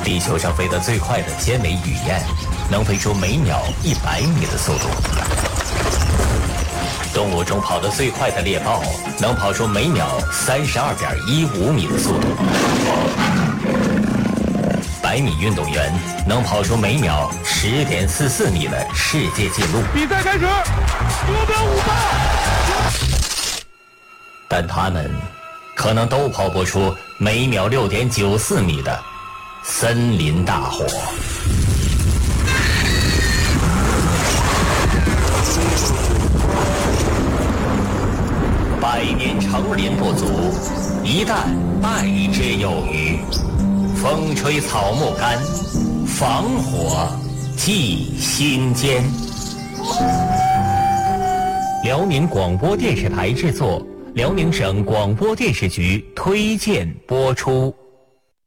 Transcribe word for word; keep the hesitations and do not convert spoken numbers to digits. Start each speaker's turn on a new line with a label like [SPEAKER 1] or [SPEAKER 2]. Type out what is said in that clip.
[SPEAKER 1] 地球上飞得最快的尖尾雨燕，能飞出每秒一百米的速度。动物中跑得最快的猎豹，能跑出每秒三十二点一五米的速度。百米运动员能跑出每秒十点四四米的世界纪录。
[SPEAKER 2] 比赛开始，目标五八。
[SPEAKER 1] 但他们可能都跑不出每秒六点九四米的森林大火。百年成林不足，一旦败之有余。风吹草木干，防火祭心间。辽宁广播电视台制作，辽宁省广播电视局推荐播出。